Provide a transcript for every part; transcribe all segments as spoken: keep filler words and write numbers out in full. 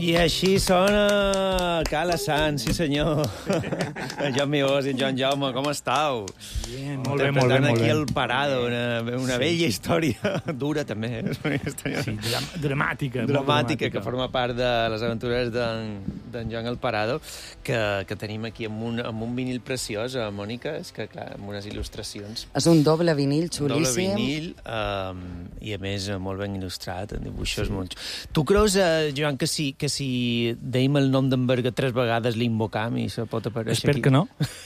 I així sona Cala Sant, sí senyor. En Joan Migós i en Joan Jaume, com estàu? Bien, molt bé, molt bé, molt aquí bé. el Parado, una, una sí. bella història, dura també. Sí, dram dramàtica. Dramàtica, que forma part de les aventures d'en Joan el Parado, que, que tenim aquí amb un, amb un vinil preciós, a Mònica, és que clar, amb unes il·lustracions. És un doble vinil xulíssim. Doble vinil, um, i a més molt ben il·lustrat, en dibuixos sí. molt... Tu creus, uh, Joan, que si, que si deim el nom d'en Berga tres vegades l'invocam i se pot aparèixer Espero aquí? que no.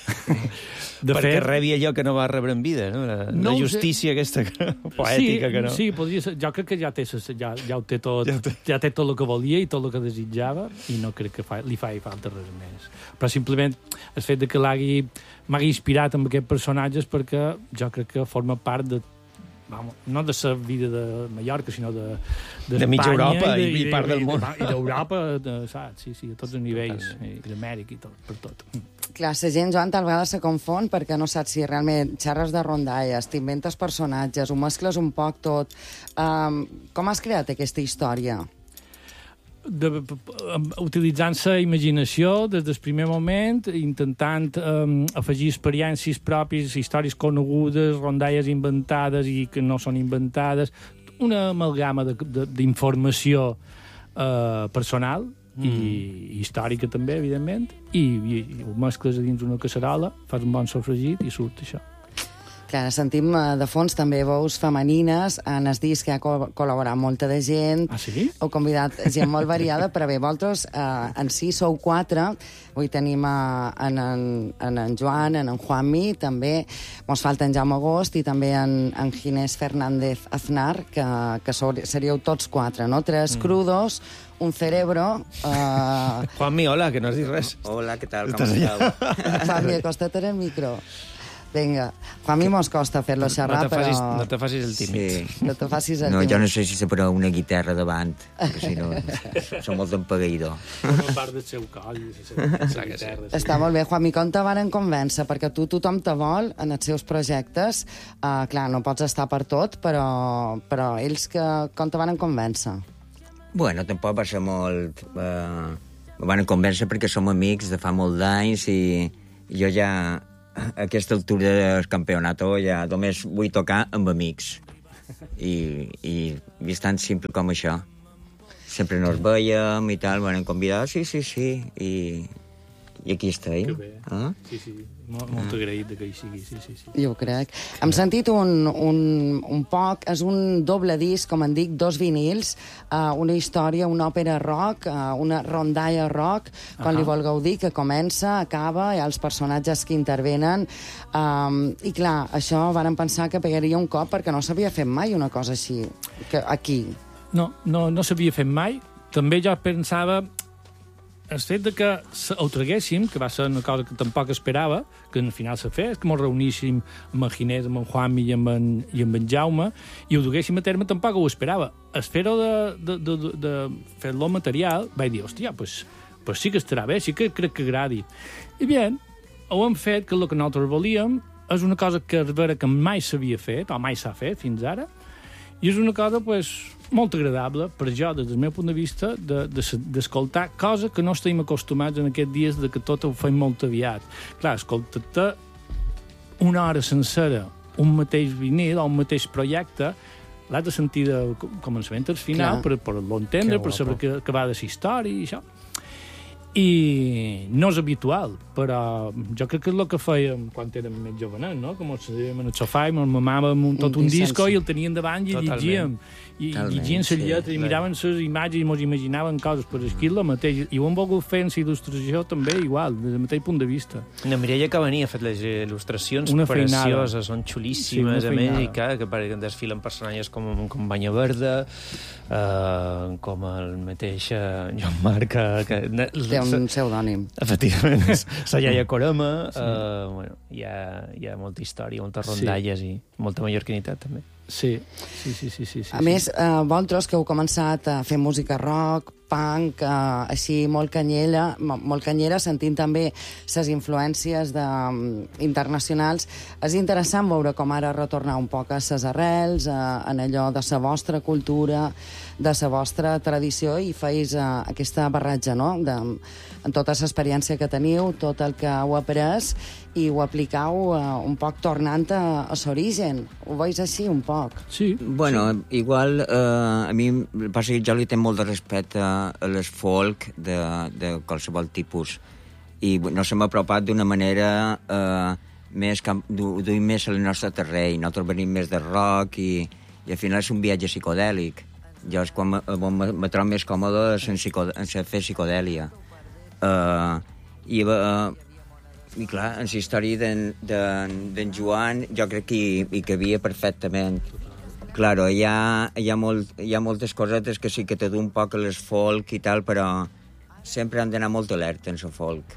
De Perquè fet... rebi allò que no va rebre en vida, no? La, no la justícia sé. aquesta que, poètica sí, que no. Sí, podria ser. Jo crec que ja, té, ja, ja ho té tot, ja, té... ja té tot el que volia i tot el que desitjava i no crec que fa, li faci falta res més. Però simplement el fet de que m'hagi inspirat amb aquests personatges perquè jo crec que forma part de Vamos, no de la vida de Mallorca, sinó de de, de mitja Europa i, i, i part del món. I d'Europa, de, saps? Sí, sí, a tots els nivells, i d'Amèrica i tot, per tot. Clar, la gent, Joan, tal vegada se confon perquè no saps si realment xerres de rondalles, t'inventes personatges, ho mescles un poc tot. Um, com has creat aquesta història? De, utilitzant la imaginació des del primer moment, intentant um, afegir experiències pròpies, històries conegudes, rondalles inventades i que no són inventades, una amalgama d'informació uh, personal mm. i, i històrica també, evidentment, i, i, i ho mescles a dins una casserola, fas un bon sofregit i surt això. Clar, sentim de fons també veus femenines, en el disc que ha co col·laborat molta de gent. Ah, sí? Heu convidat gent molt variada, però bé, vosaltres eh, en si sou quatre. Avui tenim eh, en, en, en en Joan, en en Juanmi, també mos falta en Jaume Agost i també en, en Ginés Fernández Aznar, que, que sou, seríeu tots quatre, no? Tres mm. crudos, un cerebro... Eh... Juanmi, hola, que no has dit res. Hola, què tal, com esteu? Juanmi, acosta't al micro. Vinga, a mi mos costa fer-lo xerrar, no te facis, però... No te facis el tímid. Sí. No te facis el no, tímid. jo no sé si se posarà una guitarra davant, perquè si no, som molt empagueïdor. Forma part del seu coll, la guitarra. Està molt bé, Juanmi, com te varen convèncer? Perquè tu tothom te vol en els seus projectes. Uh, clar, no pots estar per tot, però, però ells que, com te varen convèncer? Bueno, tampoc va ser molt... Uh, me van convèncer perquè som amics de fa molt d'anys i, i jo ja... A aquesta altura del campionat ja només vull tocar amb amics i, i és tan simple com això. Sempre nos veiem i tal, m'han convidat, sí, sí, sí, i, i aquí estem. Que bé, ah? sí, sí, molt, molt agraït que hi sigui, sí, sí, sí. Jo crec. Hem sentit un, un, un poc, és un doble disc, com en dic, dos vinils, uh, una història, una òpera rock, uh, una rondalla rock, com uh -huh. li vulgueu dir, que comença, acaba, hi ha els personatges que intervenen, um, i clar, això vàrem pensar que pegaria un cop perquè no s'havia fet mai una cosa així, que aquí. No, no, no s'havia fet mai. També jo pensava el fet de que ho traguéssim, que va ser una cosa que tampoc esperava, que al final s'ha fet, que ens reuníssim amb en Ginés, amb en Juanmi i amb en, i amb en Jaume, i ho duguéssim a terme tampoc ho esperava. El fer-ho de, de, de, de, de fer-lo material, vaig dir, hòstia, pues, pues sí que estarà bé, sí que crec que agradi. I bé, ho hem fet, que el que nosaltres volíem és una cosa que és vera que mai s'havia fet, o mai s'ha fet fins ara, i és una cosa, pues, molt agradable per jo, des del meu punt de vista, d'escoltar de, de, coses que no estem acostumats en aquests dies de que tot ho fem molt aviat. Clar, escoltar-te una hora sencera un mateix vinil o un mateix projecte, l'has de sentir de començament al final, Clar. per, per l'entendre, per saber que, que va de la història i això. I no és habitual, però jo crec que és el que fèiem quan érem més jovenets, no? Com ens sedíem en el sofà i ens mamàvem tot un disco i el teníem davant i Totalment. llegíem. I llegien les lletres i miraven les imatges i ens imaginaven coses, per aquí el mateix. I ho hem volgut fer en la il·lustració també igual, des del mateix punt de vista. La Mireia Cavaní ha fet les il·lustracions una precioses, feinada. són xulíssimes, sí, a més, i que, que desfilen personatges com, com Banya Verda, uh, com el mateix uh, Joan Marc, que... que Té un pseudònim. Efectivament, la iaia Coroma, sí. uh, bueno, hi ha, hi ha molta història, moltes rondalles sí. i molta mallorquinitat, també. Sí, sí, sí, sí, sí, sí. A més, eh, vosaltres que heu començat a fer música rock, punk, eh, així molt canyella, molt canyera, sentint també les influències de, internacionals. És interessant veure com ara retornar un poc a les arrels, a, en allò de la vostra cultura, de la vostra tradició, i feis uh, aquesta barratge, no?, de, en tota l'experiència que teniu, tot el que heu après, i ho aplicau uh, un poc tornant a, a l'origen. Ho veus així, un poc? Sí. Bueno, sí. Igual, eh, a mi passa que jo li tenc molt de respecte a les folk de, de qualsevol tipus, i no se m'ha apropat d'una manera eh, més, duir més al nostre terreny. Nosaltres venim més de rock, i, i al final és un viatge psicodèlic. Jo és quan me, me trobo més còmode en, psicode, en fer psicodèlia. Uh, i, uh, I clar, en la història d'en Joan jo crec que hi, hi cabia perfectament. Claro, hi ha, hi, ha molt, hi ha moltes cosetes que sí que te du un poc a les folk i tal, però sempre han d'anar molt alerta en la folk.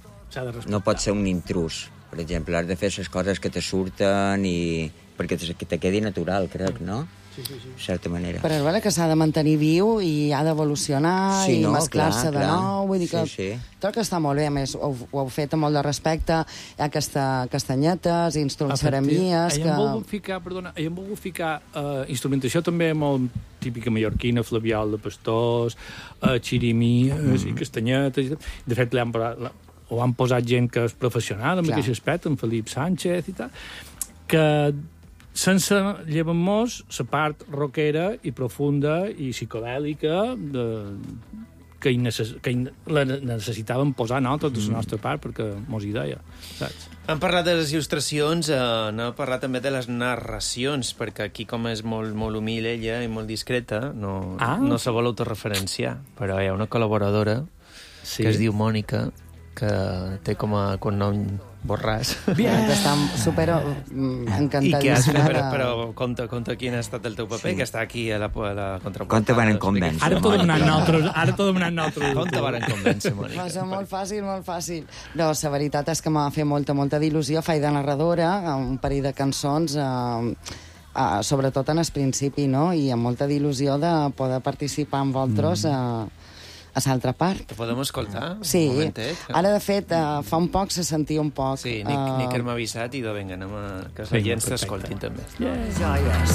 No pot ser un intrus, per exemple. Has de fer les coses que te surten i perquè te, que te quedi natural, crec, no? Sí, sí, sí. De certa manera. Però és vera que s'ha de mantenir viu i ha d'evolucionar, sí, i no, mesclar-se de nou. Vull dir que sí, sí. Crec que està molt bé. A més, ho, ho heu fet amb molt de respecte. Hi ha aquesta, castanyetes, instrumentacions... Que... Hem volgut ficar, perdona, hem volgut ficar uh, instrumentació també molt típica mallorquina, flabiol de pastors, uh, xirimí, mm. i castanyetes... De fet, l'hem posat, ho han posat gent que és professional en aquest aspecte, en Felip Sánchez i tal, que... sense llevem-nos la part rockera i profunda i psicodèlica de, que, necess, que la necessitàvem posar nosaltres de la nostra part, perquè mos hi deia, saps? Hem parlat de les il·lustracions, eh, n'hem parlat també de les narracions, perquè aquí, com és molt, molt humil ella i molt discreta, no, ah. no se vol autoreferenciar, però hi ha una col·laboradora sí. que es diu Mònica, que té com a cognom Borràs. Bien. Està super encantadíssima. I que has fet, però, però conta, conta quin ha estat el teu paper, sí. que està aquí a la, a la contraportada. Com te van convèncer? Ara t'ho demanant nosaltres. Ara t'ho demanant nosaltres. Com te van convèncer, Mònica? Va ser molt fàcil, molt fàcil. No, la veritat és que m'ha fet molta, molta d'il·lusió. Faig de narradora, un parell de cançons, eh, eh, sobretot en el principi, no? I amb molta d'il·lusió de poder participar amb vosaltres mm. a a l'altra part. Te podem escoltar? Sí. Un momentet? Ara, de fet, uh, fa un poc se sentia un poc... Sí, Nick, uh... Nicker m'ha avisat i, vinga, anem a... que els veïents t'escoltin, també. Yeah. Joies.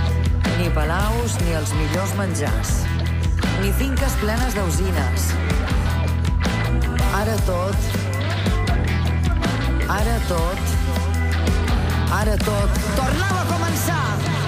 Ni palaus ni els millors menjars. Ni finques plenes d'usines. Ara tot... Ara tot... Ara tot... Tornava a començar!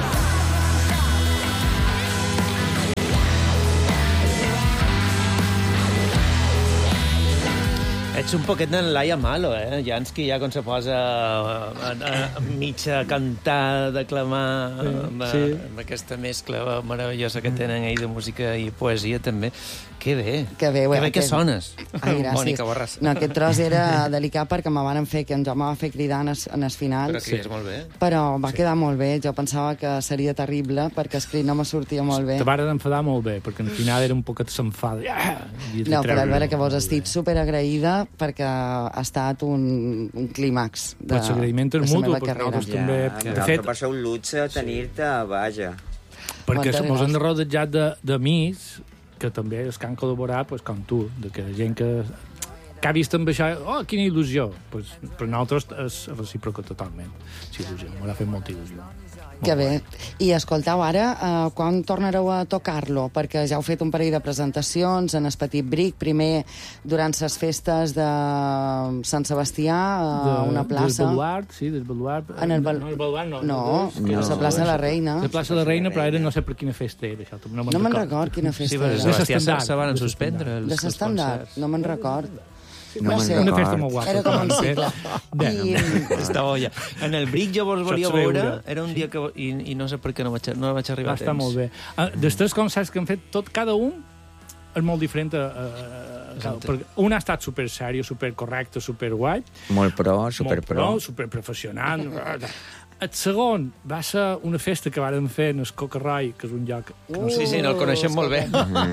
Ets un poquet d'en Laia Malo, eh? Jansky ja quan se posa a, a, a mitja cantar, declamar, sí, amb, sí. amb aquesta mescla meravellosa que tenen ells de música i poesia, també. Que bé, que bé, que, bé que sones, Ai, Mònica Borràs. No, aquest tros era delicat perquè me van fer, que en Jaume va fer cridar en el, en el final. Però crides sí. molt bé. Però va sí. quedar molt bé. Jo pensava que seria terrible perquè el crit no me sortia molt bé. Te vas enfadar molt bé, perquè al final era un poquet s'enfada. Yeah! No, però és vera que vos estic superagraïda perquè ha estat un, un clímax de, pues l'agraïment és mutu, perquè nosaltres ja, també... Ja, de fet, va ser un luxe tenir-te a Baja. Perquè mos han rodejat de, de mis, que també els que han col·laborat, pues, com tu, de que gent que, que ha vist amb això, oh, quina il·lusió. Pues, per nosaltres és recíproca totalment. Sí, il·lusió, m'ha fet molta il·lusió. Que bé. I escoltau, ara, uh, quan tornareu a tocar-lo? Perquè ja heu fet un parell de presentacions en el Petit Bric, primer durant les festes de Sant Sebastià, a una plaça... Del Baluart, sí, del Baluart. En el Bal... No, el Baluart no. No, no, no, la plaça de la Reina. La plaça de la Reina, però ara no sé per quina festa era, això. No me'n no me record quina festa sí, era. Sí, però Sebastià se van suspendre els, de l'estandard, no me'n record. No no sé. Una festa molt guapa. Era com un cicle. I... Està olla. En el Bric jo vos volia veure, era un dia que... I, i no sé per què no vaig, no vaig arribar a temps. Està molt bé. Uh, dels tres concerts que han fet, tot, cada un és molt diferent. Uh, uh, un ha estat super sèrio, super correcte, super guai. Molt pro, super molt pro. pro super professional. el segon va ser una festa que vàrem fer en el Cocarroi, que és un lloc... Uh, sí, sí, no el coneixem molt bé. No, no,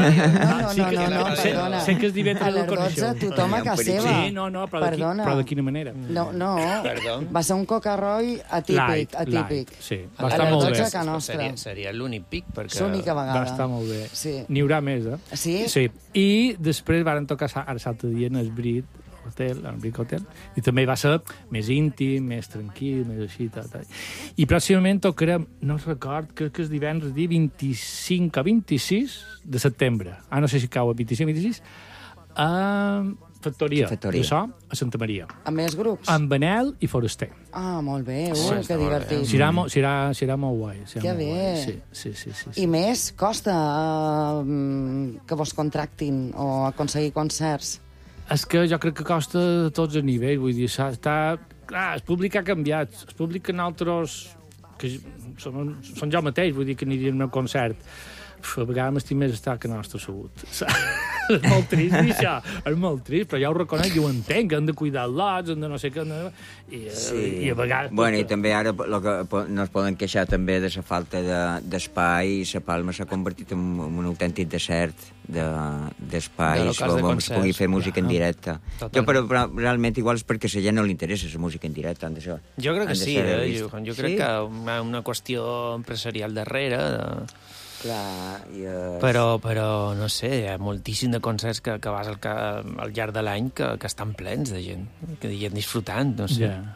no, no, no, perdona. Sé que és divendres a les dotze tothom a casa seva. Sí, no, no, però de quina manera? No, no, va ser un Cocarroi atípic, atípic. Sí, va estar molt bé. A les dotze seria l'únic pic, perquè... L'única vegada. Va estar molt bé. N'hi haurà més, eh? Sí? Sí. I després varen tocar ara l'altre dia en el Brit Hotel, el Brick Hotel, i també va ser més íntim, més tranquil, més així, tal, tal. I pròximament tocarem, no record, crec que és divendres dia vint-i-cinc o vint-i-sis de setembre. Ah, no sé si cau a vint-i-cinc o vint-i-sis, a Factoria, Factoria. Això, a Santa Maria. Amb més grups? Amb Benel i Foraster. Ah, molt bé, uh, sí, que divertit. Serà, serà, serà molt guai. Serà que molt bé. Guai. Sí, sí, sí, sí, sí. I més, costa uh, que vos contractin o aconseguir concerts? És que jo crec que costa a tots els nivells, vull dir, està... Clar, el públic ha canviat, el públic que nosaltres, que som, som jo mateix, vull dir que aniríem a un concert, Uf, a vegades m'estic més estar que no estar assegut. És molt trist, això, és molt trist, però ja ho reconec i ho entenc, que han de cuidar els lots, han de no sé què... I, sí. i a vegades... Bueno, i també ara lo que no es poden queixar també de la falta d'espai, i la Palma s'ha convertit en un autèntic desert d'espai, de, on es pugui fer música ja, en directe. Totalment. Jo, però, però realment igual és perquè a la gent no li interessa la música en directe. Han de ser, jo crec que sí, eh, jo, jo crec sí? que hi ha una qüestió empresarial darrere, de... Clar, yes. però, però, no sé, hi ha moltíssim de concerts que, que vas al, al llarg de l'any que, que estan plens de gent, que hi gent disfrutant, no sé. Yeah.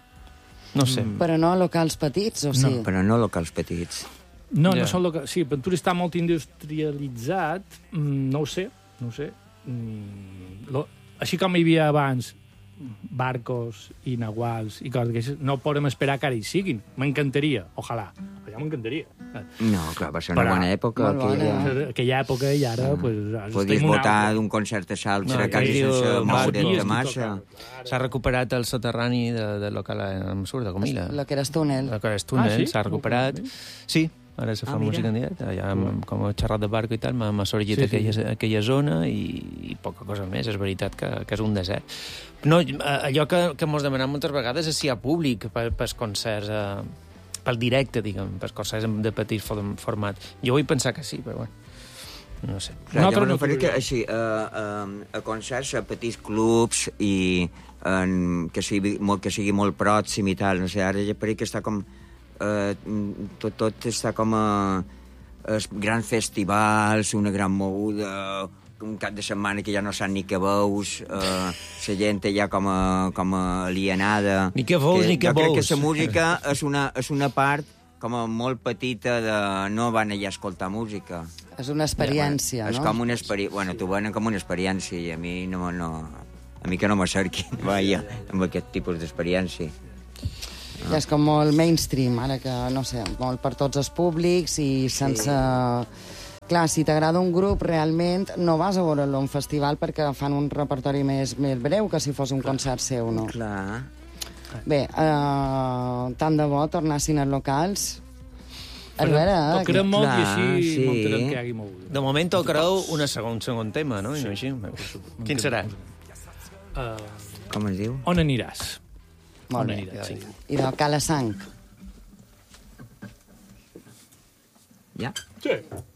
No sé. Mm. Però no locals petits, o sí? No, però no locals petits. No, yeah. no són locals... Sí, Ventura està molt industrialitzat, mm, no ho sé, no ho sé. Mm, lo... Així com hi havia abans barcos i nahuals i coses d'aquestes, no podem esperar que ara hi siguin. M'encantaria, ojalà. Ja m'encantaria. No, clar, va ser una Però, bona època. Aquella... aquella època i ara... Mm. Pues, Podies votar d'un concert a l'altre, no, quasi sense moure't de massa. S'ha recuperat el soterrani de, de local amb Sur de Comila. Lo que era túnel. Lo que era túnel, ah, sí? S'ha recuperat. Sí, ara se fa ah, música en directe. Ja, com a xerrat de barco i tal, m'ha sorgit sí, aquella, sí. aquella zona i, i poca cosa més. És veritat que, que és un desert. No, allò que, que mos demanem moltes vegades és si hi ha públic pels concerts, eh, pel directe, diguem, pels concerts de petit format. Jo vull pensar que sí, però bueno, no sé. Clar, jo m'ho faré que així, a, a, a concerts, a petits clubs i en, que, sigui, molt, que sigui molt pròxim i tal, no sé, ara ja pareix que està com... Eh, tot, tot està com a, a grans festivals, una gran moguda... un cap de setmana que ja no sap ni què veus, eh, la gent ja com a, com a alienada. Ni què veus, ni què veus. Jo crec que la música és una, és una part com a molt petita de no van allà a escoltar música. És una experiència, ja, no? És com una experiència, bueno, t'ho venen com una experiència i a mi no, no, a mi que no m'acerquin, vaja, amb aquest tipus d'experiència. Ja és com molt mainstream, ara que, no sé, molt per tots els públics i sense... Sí. Clar, si t'agrada un grup, realment no vas a veure-lo a un festival perquè fan un repertori més, més breu que si fos un Clar. concert seu, no? Clar. Bé, uh, tant de bo tornassin als locals. A veure, eh? Tocarem molt i així sí. muntarem que hi hagi molt. De moment tocareu un segon, segon tema, no? Sí. Així. Quin serà? Uh, Com es diu? On aniràs? Molt On bé. aniràs, sí. I del Cala Sang. Ja? Sí.